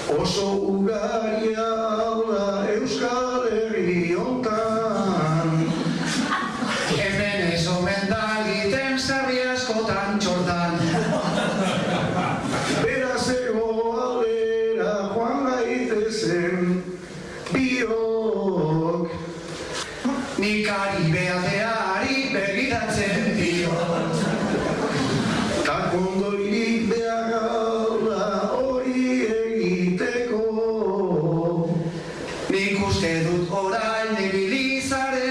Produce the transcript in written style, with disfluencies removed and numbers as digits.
oso ugaria da Euskal Herri hontan. Hemen ez omen da egiten sarri askotan txortan. Berazeko aldera joan gaitezen biok. Nik ari behateari begiratzen dio. Takondoirik behar gaula hori egiteko. Nik uste dut orain ibilizare